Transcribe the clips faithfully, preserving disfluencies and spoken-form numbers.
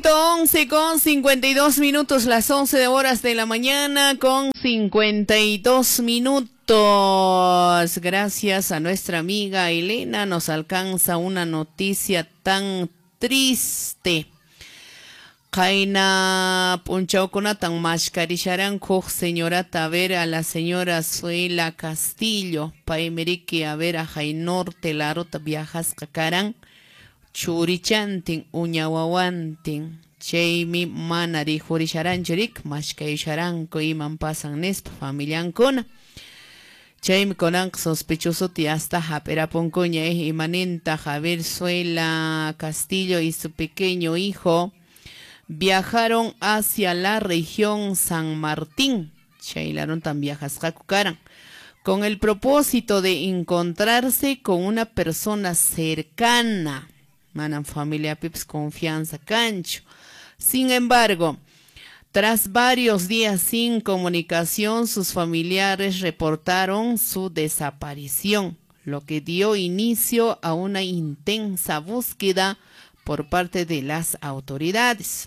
once con cincuenta y dos minutos, las once de horas de la mañana con cincuenta y dos minutos. Gracias a nuestra amiga Elena nos alcanza una noticia tan triste. Kaina punchaukuna tan mashkarisharan kuk señorata a ver a la señora Suela Castillo. Paimeriki a ver a Jainorte Larota viajas kakaran. Churichantin uñawawantin chaymi manari jurisharanchurik mashkaysharanko iman pasan nespa familiankuna chaymi konanqa sospechosoти hasta hap'erapunkuña imanenta Javier Suela Castillo y su pequeño hijo viajaron hacia la región San Martín chaylaron tan viajasqaku karan con el propósito de encontrarse con una persona cercana. Manan familia Pips confianza cancho. Sin embargo, tras varios días sin comunicación, sus familiares reportaron su desaparición, lo que dio inicio a una intensa búsqueda por parte de las autoridades.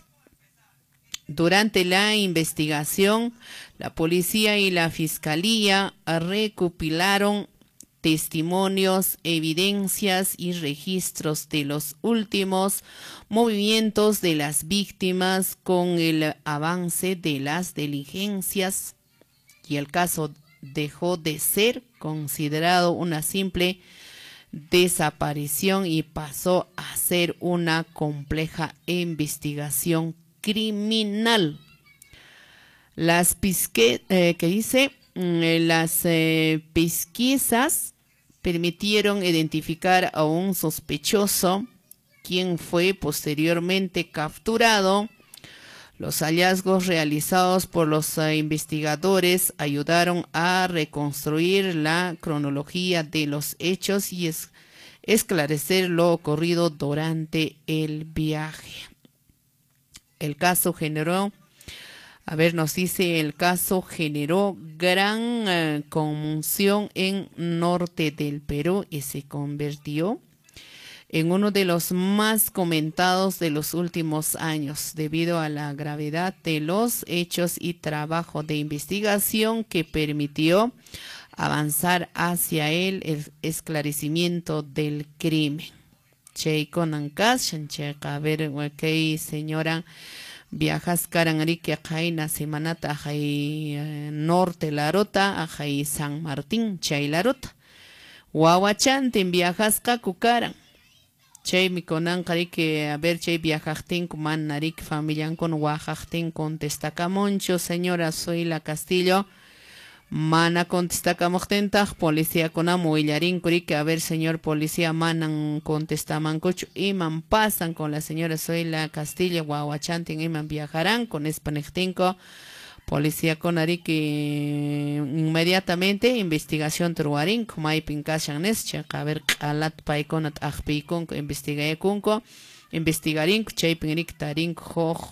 Durante la investigación, la policía y la fiscalía recopilaron testimonios, evidencias y registros de los últimos movimientos de las víctimas con el avance de las diligencias y el caso dejó de ser considerado una simple desaparición y pasó a ser una compleja investigación criminal. Las pisque, eh, que dice las eh, pesquisas permitieron identificar a un sospechoso, quien fue posteriormente capturado. Los hallazgos realizados por los uh, investigadores ayudaron a reconstruir la cronología de los hechos y es, esclarecer lo ocurrido durante el viaje. El caso generó A ver, nos dice, el caso generó gran uh, conmoción en norte del Perú y se convirtió en uno de los más comentados de los últimos años, debido a la gravedad de los hechos y trabajo de investigación que permitió avanzar hacia el, el esclarecimiento del crimen. Che Conankas, a ver, ok, señora. Viajas karangariki ajayna semanata ajay eh, norte larota ajay San Martín chay larota wawachantin viajas kakukaran chay mikonankariki a ver chay viajajtin kuman narik familian con wajajtin contestacamoncho señora Suela Castillo mana contestacamochtentag policía konam willarin kuriki a ver señor policía manan contestamancocho iman pasan con la señora Suela Castillo guaguachantin iman viajarán con espanejtinco policía konariki inmediatamente investigación truarin kumay pinkashanes a ver alat paikonat ajpikun investigayakunko investigarin chay pinrik tarin hoj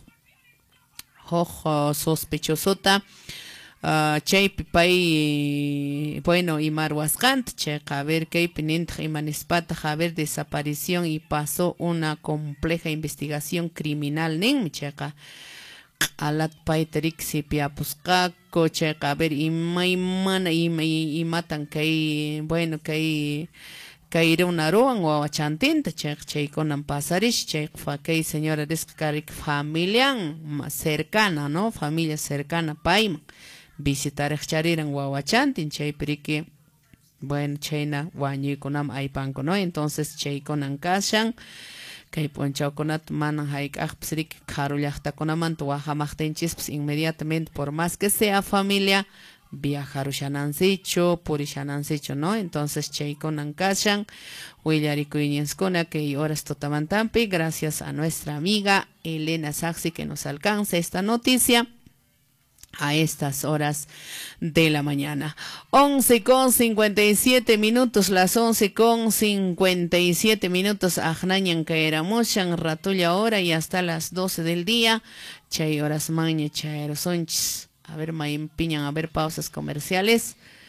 hoj sospechosota Uh, chay pipay bueno y marhuascant che a ver que penint y manispata a ver desaparición y pasó una compleja investigación criminal nen checa alat paiterik si piapusca coche a ver y maimana y y matan que bueno que caer una roan o chantinta che che con pasarish che fa que señora descarik familia cercana no familia cercana paima visitar chariran guaguachantin chay piriki bueno chayna wañi kunam aypanko no entonces chay konan kashan kay ponchao konat manan haik ajpsrik karullakta konaman tuwahamachtenchis pues inmediatamente por más que sea familia viajarushanansicho purishanansicho no entonces chay konan kashan willarikuiñenskona que horas totamantampi gracias a nuestra amiga Elena Saxi que nos alcanza esta noticia a estas horas de la mañana. once con cincuenta y siete minutos, las once con cincuenta y siete minutos, ajnañan caeramoshan, ratulla ahora y hasta las doce del día, chay horas maña, chay sonchis. A ver, maimpiñan, a ver, pausas comerciales.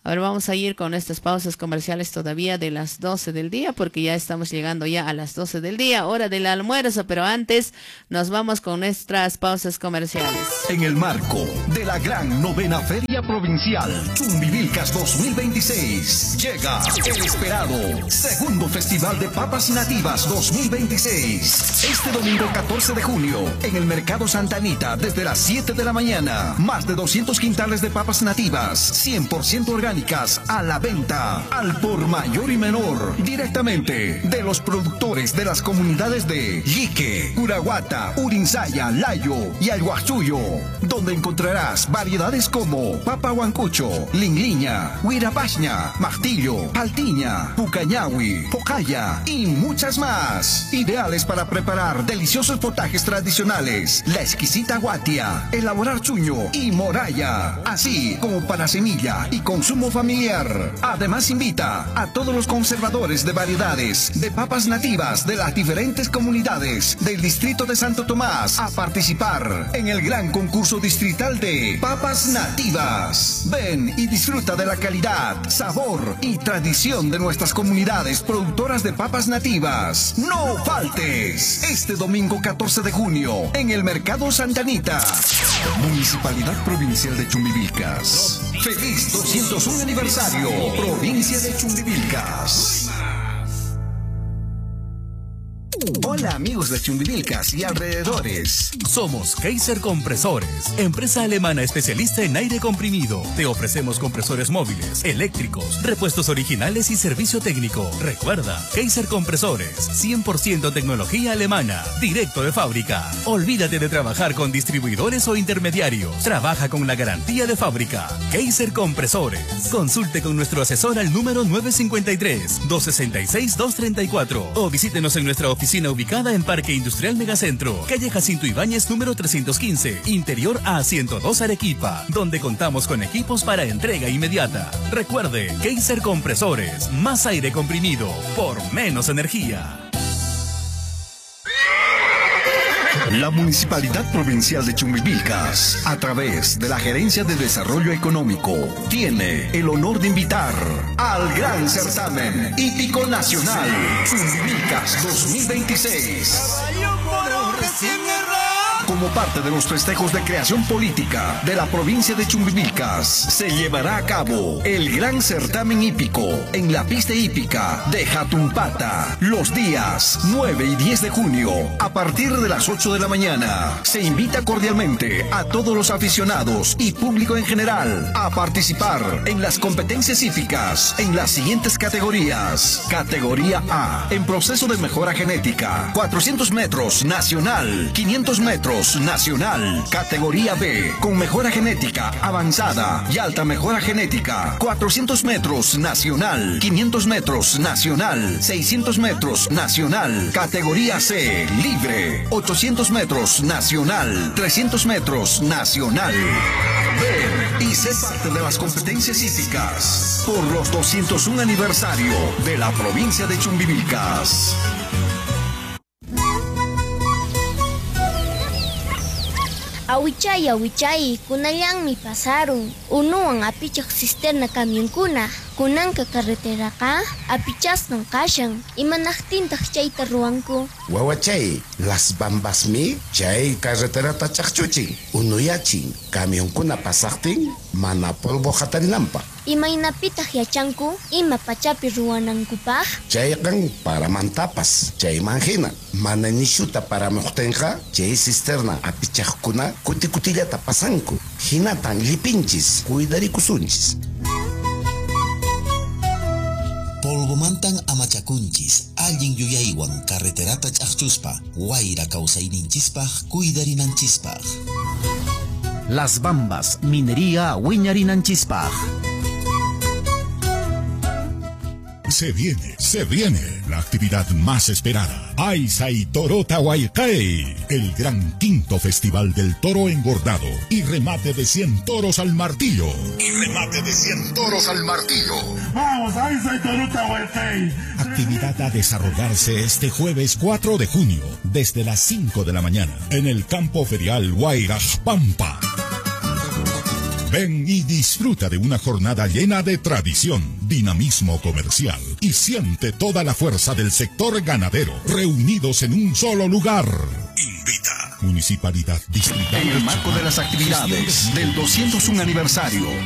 Ahora vamos a ir con estas pausas comerciales todavía de las doce del día, porque ya estamos llegando ya a las doce del día, hora del almuerzo, pero antes nos vamos con nuestras pausas comerciales. En el marco de la gran novena Feria Provincial Chumbivilcas dos mil veintiséis, llega el esperado segundo Festival de Papas Nativas dos mil veintiséis. Este domingo catorce de junio, en el Mercado Santa Anita, desde las siete de la mañana, más de doscientos quintales de papas nativas, cien por ciento orgánicas, a la venta, al por mayor y menor, directamente de los productores de las comunidades de Yique, Curahuata, Urinsaya, Layo y Alguachuyo, donde encontrarás variedades como papa huancucho, lingliña, huirapaña, martillo, paltiña, pucañahui, pocaya y muchas más, ideales para preparar deliciosos potajes tradicionales, la exquisita guatia, elaborar chuño y moraya, así como para semilla y consumo familiar. Además invita a todos los conservadores de variedades de papas nativas de las diferentes comunidades del distrito de Santo Tomás a participar en el gran concurso distrital de papas nativas. Ven y disfruta de la calidad, sabor y tradición de nuestras comunidades productoras de papas nativas. No faltes este domingo catorce de junio en el Mercado Santa Anita. Municipalidad Provincial de Chumbivilcas. Feliz doscientos uno aniversario, Provincia de Chumbivilcas. Hola amigos de Chumbivilcas y alrededores. Somos Kaiser Compresores, empresa alemana especialista en aire comprimido. Te ofrecemos compresores móviles, eléctricos, repuestos originales y servicio técnico. Recuerda, Kaiser Compresores, cien por ciento tecnología alemana, directo de fábrica. Olvídate de trabajar con distribuidores o intermediarios. Trabaja con la garantía de fábrica. Kaiser Compresores. Consulte con nuestro asesor al número nueve cinco tres, dos seis seis, dos tres cuatro o visítenos en nuestra oficina ubicada en Parque Industrial Megacentro, calle Jacinto Ibáñez número trescientos quince, interior A ciento dos Arequipa, donde contamos con equipos para entrega inmediata. Recuerde, Kaiser Compresores, más aire comprimido por menos energía. La Municipalidad Provincial de Chumbivilcas, a través de la Gerencia de Desarrollo Económico, tiene el honor de invitar al gran certamen hípico nacional Chumbivilcas dos mil veintiséis. Como parte de los festejos de creación política de la provincia de Chumbivilcas, se llevará a cabo el gran certamen hípico en la pista hípica de Jatumpata los días nueve y diez de junio a partir de las ocho de la mañana. Se invita cordialmente a todos los aficionados y público en general a participar en las competencias hípicas en las siguientes categorías. Categoría A, en proceso de mejora genética, cuatrocientos metros nacional, quinientos metros nacional. Categoría B, con mejora genética avanzada y alta mejora genética, cuatrocientos metros nacional, quinientos metros nacional, seiscientos metros nacional. Categoría C, libre, ochocientos metros nacional, trescientos metros nacional. Ven y sé parte de las competencias hípicas por los doscientos uno aniversario de la provincia de Chumbivilcas. Awichay, awichay, kunayang mi pasaron. Unuang apichak cisterna camion kuna. Kunang ka carretera ka, apichas ng kasyang. Imanaktin tak chay taruangko. Wawachay, las bambas mi, chay carretera tachakchuching. Unuyaching, camion kuna pasakting, manapolbo katarinampa. Imay napitah yachangko, ima pachapi ruanang kupah. Chay kang para mantapas, chay manjina. Mananishuta para moktenka, chay cisterna apichak kuna, kuti-kutilla tapasanko. Hinatan lipinchis, kuidari kusunchis. Polvomantang amachacunchis, allin yuyaywan carreterata chachuspa, guaira causaininchispaj, cuidarinanchispaj. Las Bambas, minería Wiñarinanchispaj. Se viene, se viene la actividad más esperada. Aysay Toro Tahuaycay, el gran quinto festival del toro engordado y remate de cien toros al martillo. Y remate de cien toros al martillo. ¡Vamos, Aysay Toro Tahuaycay! Actividad a desarrollarse este jueves cuatro de junio, desde las cinco de la mañana, en el campo ferial Huayraj Pampa. Ven y disfruta de una jornada llena de tradición, dinamismo comercial y siente toda la fuerza del sector ganadero reunidos en un solo lugar. Invita. Municipalidad Distrital. En el marco de las actividades del doscientos uno aniversario